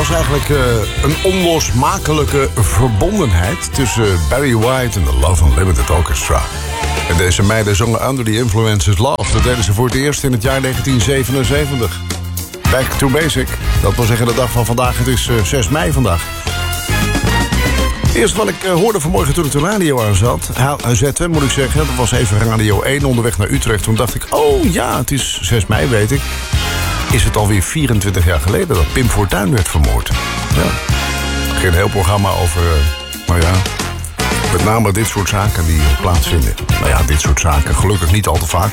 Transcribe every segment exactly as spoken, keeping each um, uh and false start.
was eigenlijk uh, een onlosmakelijke verbondenheid tussen Barry White en de Love Unlimited Orchestra. En deze meiden zongen Under the Influences Love. Dat deden ze voor het eerst in het jaar negentien zevenenzeventig. Back to basic. Dat wil zeggen de dag van vandaag. Het is uh, zes mei vandaag. Eerst wat ik uh, hoorde vanmorgen toen ik de radio aan zat, zette, moet ik zeggen. Dat was even Radio één onderweg naar Utrecht. Toen dacht ik, oh ja, het is zes mei, weet ik. Is het alweer vierentwintig jaar geleden dat Pim Fortuyn werd vermoord. Ja. Geen heel programma over, uh, maar ja, met name dit soort zaken die plaatsvinden. Nou ja, dit soort zaken, gelukkig niet al te vaak.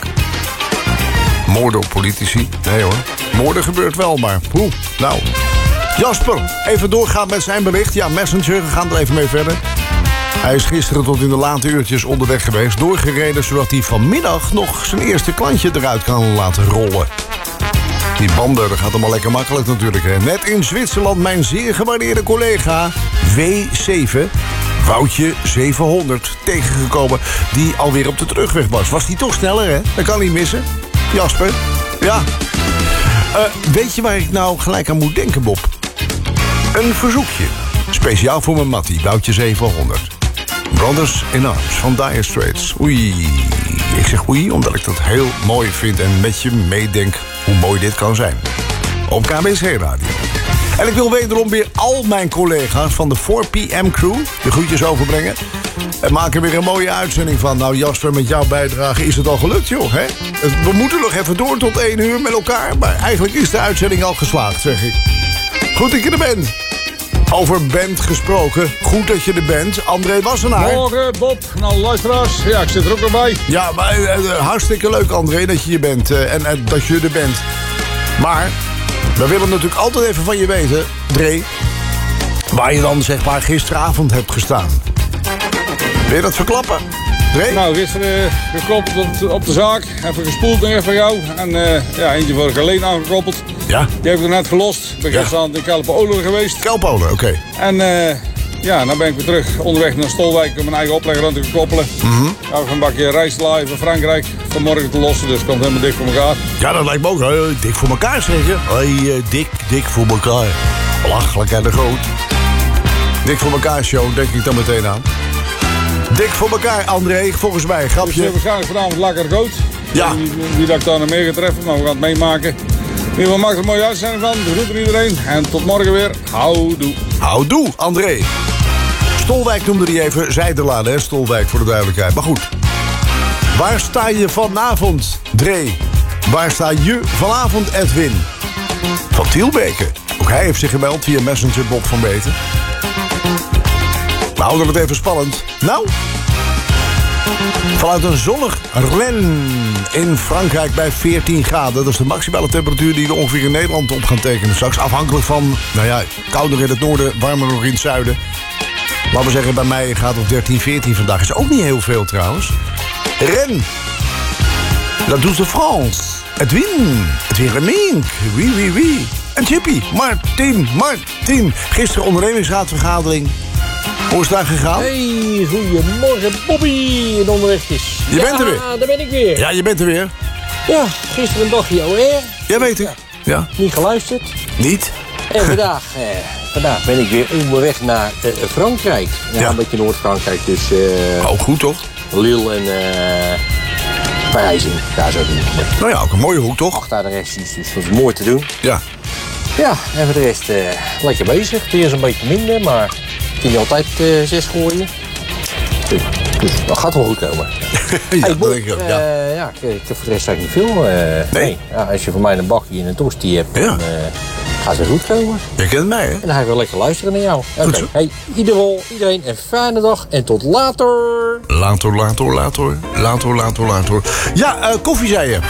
Moorden op politici, nee hoor. Moorden gebeurt wel, maar poeh, nou. Jasper, even doorgaan met zijn bericht. Ja, Messenger, we gaan er even mee verder. Hij is gisteren tot in de late uurtjes onderweg geweest, doorgereden, zodat hij vanmiddag nog zijn eerste klantje eruit kan laten rollen. Die banden, dat gaat allemaal lekker makkelijk natuurlijk. Hè. Net in Zwitserland mijn zeer gewaardeerde collega W zeven, Woutje zevenhonderd, tegengekomen, die alweer op de terugweg was. Was die toch sneller, hè? Dat kan niet missen. Jasper, ja. Uh, weet je waar ik nou gelijk aan moet denken, Bob? Een verzoekje. Speciaal voor mijn mattie, Woutje zevenhonderd. Brothers in Arms van Dire Straits. Oei. Ik zeg oei, omdat ik dat heel mooi vind en met je meedenk hoe mooi dit kan zijn. Op K B C Radio. En ik wil wederom weer al mijn collega's van de vier p m crew de groetjes overbrengen. En maken weer een mooie uitzending van. Nou Jasper, met jouw bijdrage is het al gelukt, joh. Hè? We moeten nog even door tot één uur met elkaar. Maar eigenlijk is de uitzending al geslaagd, zeg ik. Goed dat je er bent. Over band gesproken. Goed dat je er bent. André Wassenaar. Morgen, Bob. Nou, luisteraars. Ja, ik zit er ook nog bij. Ja, maar uh, hartstikke leuk, André, dat je hier bent. Uh, en uh, dat je er bent. Maar we willen natuurlijk altijd even van je weten, Dre, waar je dan zeg maar gisteravond hebt gestaan. Wil je dat verklappen? Dre? Nou, gisteren uh, gekoppeld op de, op de zaak. Even gespoeld nog even voor jou. En uh, ja, eentje voor Geleen aangekoppeld. Ja. Die heb ik er net verlost. Ik ben Ja. gisteren aan de Kelpen-Oler geweest. Kelpolen, oké. Okay. En uh, ja, dan ben ik weer terug onderweg naar Stolwijk om mijn eigen oplegger aan te koppelen. Mm-hmm. Ja, we gaan een bakje rijstlaai van Frankrijk vanmorgen te lossen. Dus het komt helemaal dik voor elkaar. Ja, dat lijkt me ook. Hè. Dik voor elkaar, zeg je. Hey, uh, dik, dik voor elkaar. Belachelijk en de groot. Dik voor elkaar show, denk ik dan meteen aan. Dik voor elkaar, André, volgens mij. Grapje. Dus uh, waarschijnlijk vanavond lekker rood. Ja. Wie, wie dat ik daar nog meer ga treffen, maar we gaan het meemaken. In ieder geval maak er een mooie uitzending van. De groeten iedereen. En tot morgen weer. Houdoe. Houdoe, André. Stolwijk noemde die even Zijderlaan, hè? Stolwijk, voor de duidelijkheid. Maar goed. Waar sta je vanavond, Dre? Waar sta je vanavond, Edwin? Van Tielbeke. Ook hij heeft zich gemeld via Messenger, Bob van Beten. We houden het even spannend. Nou, vanuit een zonnig Rennes in Frankrijk bij veertien graden. Dat is de maximale temperatuur die we ongeveer in Nederland op gaan tekenen. Straks afhankelijk van, nou ja, kouder in het noorden, warmer nog in het zuiden. Laten we zeggen, bij mij gaat het dertien, veertien vandaag. Is ook niet heel veel trouwens. Rennes. La douce de France. Edwin. Edwin Remink. Oui, oui, oui. En Chippy. Martin. Martin. Gisteren ondernemingsraadvergadering. Hoe is het daar gegaan? Hey, goedemorgen Bobby in onderwegjes. Je ja, bent er weer. Ja, daar ben ik weer. Ja, je bent er weer. Ja, gisteren een dagje O R. Ja, weet ik. Ja. Niet geluisterd. Niet? En vandaag, eh, vandaag ben ik weer onderweg naar eh, Frankrijk. Ja, Ja. een beetje Noord-Frankrijk, dus eh Oh, goed toch? Lille en eh Parijs. Daar zo doen. Nou ja, ook een mooie hoek toch? Acht daar de rest is, dus dat is mooi te doen. Ja. Ja, en voor de rest eh, lekker bezig. Het is een beetje minder, maar kun je altijd eh, zes gooien. Dus, dus dat gaat wel goed komen. Ja, Hey, dat Bob, denk ik ook, eh, ja. ja, ik, ik heb voor de rest eigenlijk niet veel. eh, Nee. Ja, als je voor mij een bakje en een tosti hebt, Ja. dan eh, gaat het goed komen. Je kent mij, hè? En dan ga ik wel lekker luisteren naar jou. Oké, Goed zo. hey, iedereen, iedereen een fijne dag en tot later. Later, later, later. Later, later, later. Ja, uh, koffie zei je.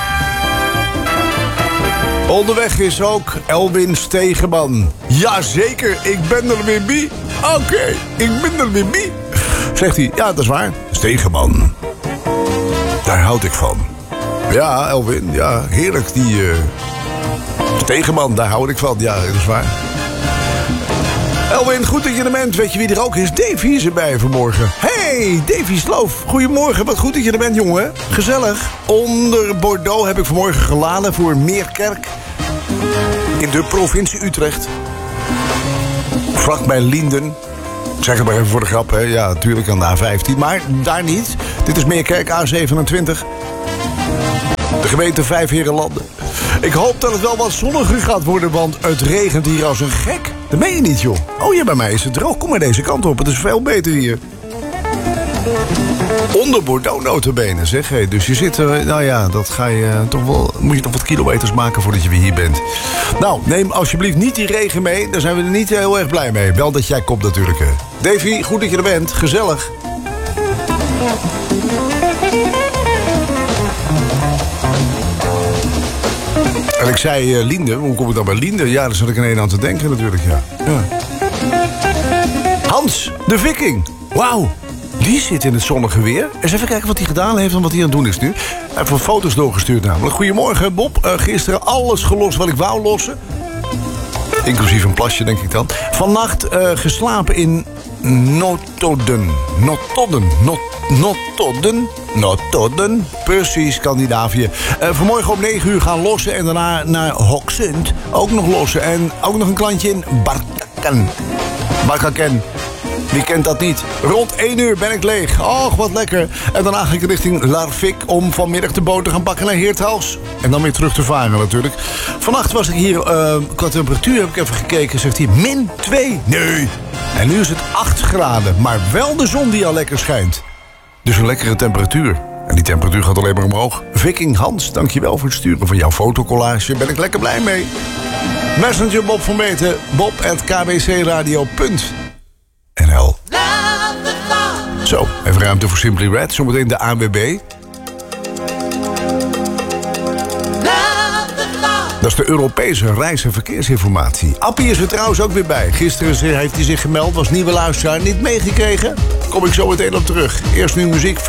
Onderweg is ook Elwin Stegeman. Jazeker, ik ben er weer bij. Oké, okay, ik ben er weer bij. Zegt hij, ja, dat is waar. Stegeman. Daar houd ik van. Ja, Elwin, ja, heerlijk. Die uh, Stegeman, daar houd ik van. Ja, dat is waar. Elwin, goed dat je er bent. Weet je wie er ook is? Davy is erbij vanmorgen. Hey, Davy Sloof. Goedemorgen, wat goed dat je er bent, jongen. Gezellig. Onder Bordeaux heb ik vanmorgen geladen voor Meerkerk. In de provincie Utrecht. Vlak bij Lienden. Zeg het maar even voor de grap, hè. Ja, natuurlijk aan de A vijftien. Maar daar niet. Dit is Meerkerk, A zevenentwintig. De gemeente Vijfheerenlanden. Ik hoop dat het wel wat zonniger gaat worden, want het regent hier als een gek. Dat meen je niet, joh. Oh ja, bij mij is het droog. Kom maar deze kant op. Het is veel beter hier. Onder Bordeaux notabene, zeg. Hey, dus je zit, uh, nou ja, dat ga je uh, toch wel, moet je nog wat kilometers maken voordat je weer hier bent. Nou, neem alsjeblieft niet die regen mee. Daar zijn we er niet heel erg blij mee. Wel dat jij komt natuurlijk. Hè. Davy, goed dat je er bent. Gezellig. En ik zei uh, Liende, hoe kom ik dan bij Liende? Ja, daar zat ik ineens aan te denken natuurlijk, ja. ja. Hans, de Viking. Wauw. Die zit in het zonnige weer. Eens even kijken wat hij gedaan heeft en wat hij aan het doen is nu. Hij heeft wat foto's doorgestuurd namelijk. Goedemorgen Bob. Uh, gisteren alles gelost wat ik wou lossen. Inclusief een plasje denk ik dan. Vannacht uh, geslapen in Notodden. Notodden. Not, Notodden. Notodden. Precies, Scandinavië. Uh, vanmorgen om negen uur gaan lossen. En daarna naar Hoksund. Ook nog lossen. En ook nog een klantje in Barkaken. Barkaken. Wie kent dat niet? Rond één uur ben ik leeg. Och, wat lekker. En daarna ga ik richting Larvik om vanmiddag de boot te gaan pakken naar Heerthuis. En dan weer terug te varen natuurlijk. Vannacht was ik hier, uh, qua temperatuur heb ik even gekeken. Zegt hij min twee. Nee. En nu is het acht graden. Maar wel de zon die al lekker schijnt. Dus een lekkere temperatuur. En die temperatuur gaat alleen maar omhoog. Viking Hans, dankjewel voor het sturen van jouw fotocollage. Ben ik lekker blij mee. Messenger Bob van Meten. Bob at k b c radio punt n l. Zo, even ruimte voor Simply Red. Zometeen de A W B. Dat is de Europese reis- en verkeersinformatie. Appie is er trouwens ook weer bij. Gisteren heeft hij zich gemeld, was nieuwe luisteraar, niet meegekregen. Kom ik zo meteen op terug. Eerst nu muziek.